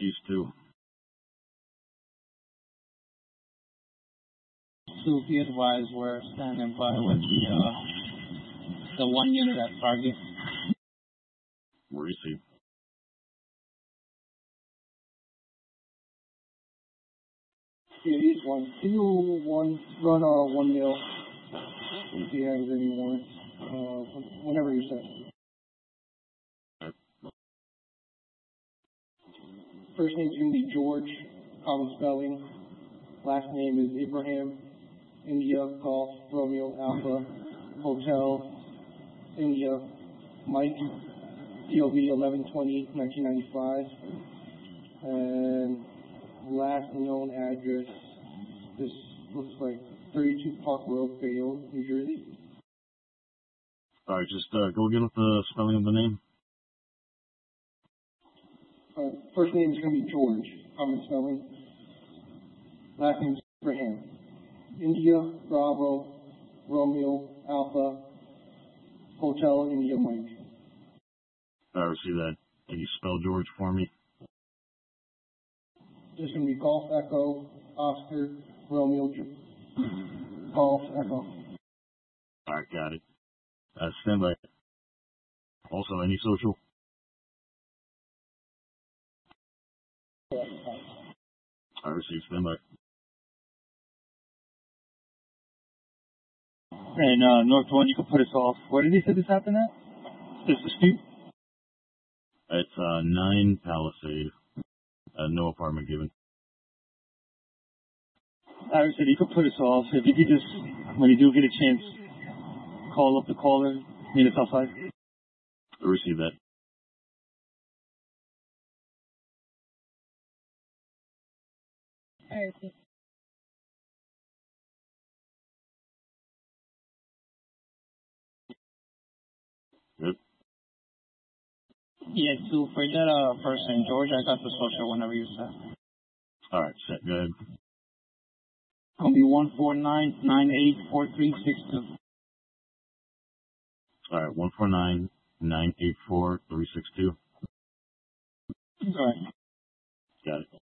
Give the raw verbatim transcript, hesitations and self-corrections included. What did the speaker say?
These two. So be advised we're standing by with the, uh, the one unit at target. Receive. Yeah, he's one. Two, one, run uh, one mil. If he has any more. Uh, whenever you're set. First name's going to be George, common spelling. Last name is Ibrahim, India, Golf, Romeo, Alpha, Hotel, India, Mike, P O B eleven twenty nineteen ninety-five. And last known address, this looks like thirty-two Park Road, Bayonne, New Jersey. Alright, just uh, go again with the spelling of the name. Uh, first name is going to be George, common spelling. Last name is Abraham. India, Bravo, Romeo, Alpha, Hotel, India, Mike. I receive that. Can you spell George for me? This is going to be Golf, Echo, Oscar, Romeo, Golf, Echo. Alright, got it. Uh, stand by. Also, any social? I receive. Stand by. And uh, North One, you can put us off. Where did he say this happened at? This dispute? It's uh, nine Palisade. Uh, no apartment given. I said you could put us off. If you could just, when you do get a chance, call up the caller, meet us outside. I receive that. I receive. Good. Yeah, so for that uh, person, George, I got the social whenever you set. Alright, set. Go ahead. Gonna be one four nine nine eight four three six two. Alright, one four nine nine eight four three six two. Alright. Got it.